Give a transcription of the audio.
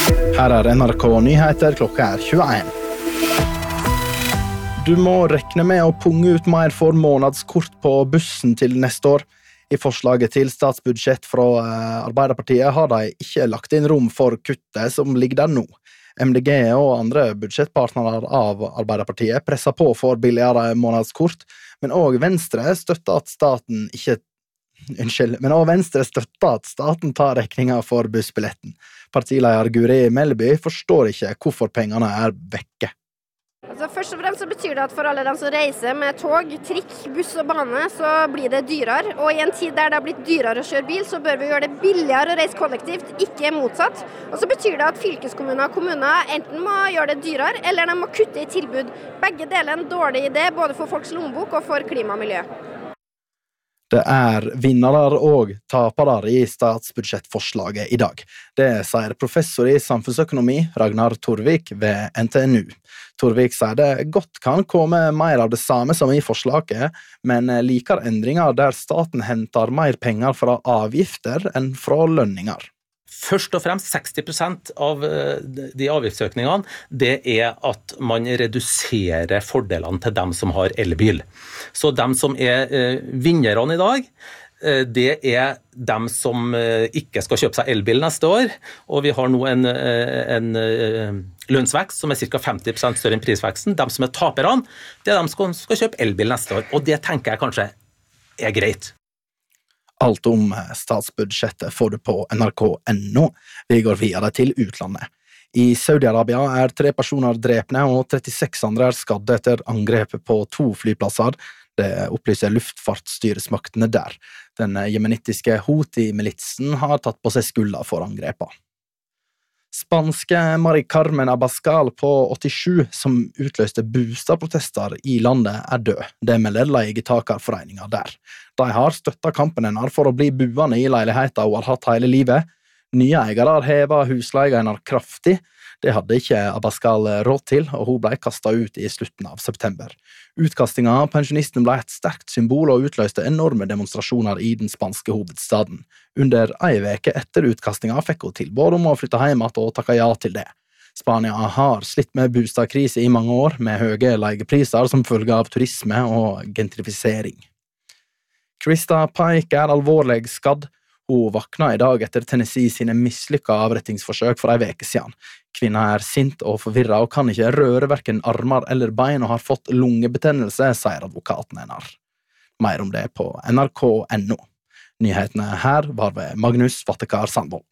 Her NRK Nyheter, klokka 21. Du må rekne med å punge ut mer for månedskort på bussen til neste år. I forslaget til statsbudsjett fra Arbeiderpartiet har de ikke lagt inn rom for kuttet som ligger der nå. MDG og andre budsjettpartnere av Arbeiderpartiet presser på for billigere månedskort, men også Venstre støtter at staten tar regninga for bussbilletten. Partileder Guri Melby forstår ikke hvorfor pengene vekke. Først og fremst så betyr det at for alle de som reiser med tog, trikk, buss og bane, så blir det dyrere. Og i en tid der det har blitt dyrere å kjøre bil, så bør vi gjøre det billigere å reise kollektivt, ikke motsatt. Og så betyr det at fylkeskommuner og kommuner enten må gjøre det dyrere, eller de må kutte i tilbud. Begge deler en dårlig idé, både for folks lommebok og for klima og miljø. Det vinnere og tapere i statsbudsjettforslaget i dag. Det sier professor i samfunnsøkonomi Ragnar Torvik ved NTNU. Torvik sier det godt kan komme mer av det samme som i forslaget, men liker endringer der staten henter mer penger fra avgifter enn fra lønninger. Først og fremst 60% av de avgiftsøkningene, det at man reduserer fordelene til dem som har elbil. Så dem som vinnerne i dag, det dem som ikke skal kjøpe seg elbil neste år, og vi har nå en lønnsvekst som ca. 50% større enn prisveksten. Dem som taperne, det dem som skal kjøpe elbil neste år, og det tenker jeg kanskje greit. Alt om statsbudsjettet får du på NRK.no. Vi går videre til utlandet. I Saudi-Arabia 3 personer drepne og 36 andre skadde etter angrepet på 2 flyplasser. Det opplyser luftfartsstyresmaktene der. Den jemenittiske Houthi-militsen har tatt på seg skylda for angrepet. Spanske Mari Carmen Abascal på 87, som utløste bostadprotester i landet, død. Det melder leietakerforeningen der. De har støttet kampen hennes for å bli buende i leiligheten hun har hatt hele livet. Nye eiere har hevet husleien hennes kraftig. Det hadde ikke Abascal råd til, og hun ble kastet ut i slutten av september. Utkastingen av pensjonisten ble et sterkt symbol og utløste enorme demonstrasjoner i den spanske hovedstaden. Under en uke etter utkastingen fikk hun tilbud om å flytte hjem og takke ja til det. Spania har slitt med bostadkrise i mange år, med høye leiepriser som følge av turisme og gentrifisering. Krista Pike alvorlig skadd. Hun vakna i dag etter Tennessee sine mislykka avrettingsforsøk for en uke siden. Kvinna sint og forvirret og kan ikke røre hverken armer eller bein og har fått lungebetennelse, sier advokaten hennes. Mer om det på NRK.no. Nyhetene her var ved Magnus Vattekar Sandvold.